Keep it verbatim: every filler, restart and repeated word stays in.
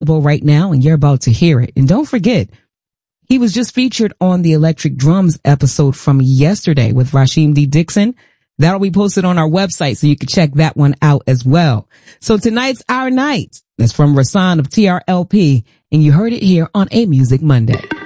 right now, and you're about to hear it. And don't forget, he was just featured on the Electric Drums episode from yesterday with Rasheem D. Dixon. That'll be posted on our website, so you can check that one out as well. So tonight's our night. That's from Rasan of T R L P, and you heard it here on A Music Monday.